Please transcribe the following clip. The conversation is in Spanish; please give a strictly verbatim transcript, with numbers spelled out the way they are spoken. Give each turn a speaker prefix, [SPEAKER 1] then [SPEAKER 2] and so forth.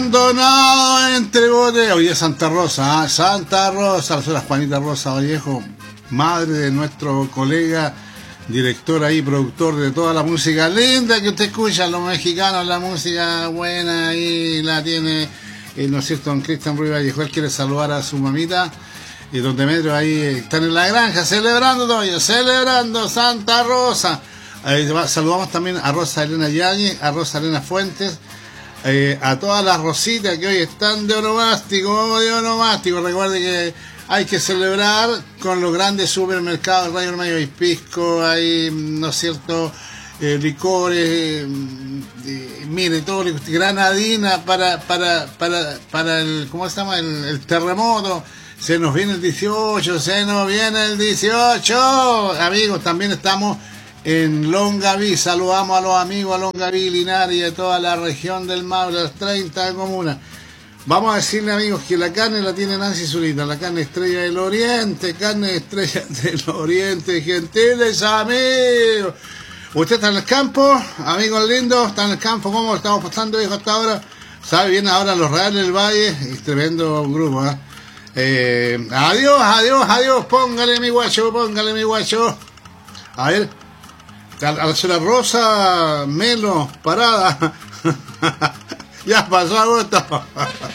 [SPEAKER 1] Abandonado entre botes. Oye, Santa Rosa, ¿eh? Santa Rosa, la señora Juanita Rosa Vallejo, madre de nuestro colega, director ahí, productor de toda la música linda que usted escucha, los mexicanos, la música buena ahí la tiene, eh, ¿no es cierto? Don Cristian Ruiz Vallejo. Él quiere saludar a su mamita, y don Demetrio ahí están en la granja celebrando todavía, celebrando Santa Rosa. Ahí va, saludamos también a Rosa Elena Yáñez, a Rosa Elena Fuentes, eh, a todas las rositas que hoy están de onomástico, de onomástico. Recuerde que hay que celebrar con los grandes supermercados, Rayo Mayo y Pisco, hay, ¿no es cierto?, eh, licores, eh, eh, mire, todo, granadina para, para, para, para el, ¿cómo se llama?, el, el terremoto. Se nos viene el dieciocho, se nos viene el dieciocho. Amigos, también estamos en Longaví. Saludamos a los amigos a Longaví, Linares y a toda la región del Maule, las treinta comunas. Vamos a decirle, amigos, que la carne la tiene Nancy Zurita, la carne estrella del Oriente, carne estrella del Oriente, gentiles amigos. ¿Usted está en el campo, amigos lindos? ¿Está en el campo? ¿Cómo estamos pasando, hijo, hasta ahora? ¿Sabe bien ahora los Reales del Valle? Es tremendo grupo, ¿eh? Eh, adiós, adiós, adiós, póngale mi guacho, póngale mi guacho. A ver, a la señora Rosa Melo, parada. Ya pasó agosto.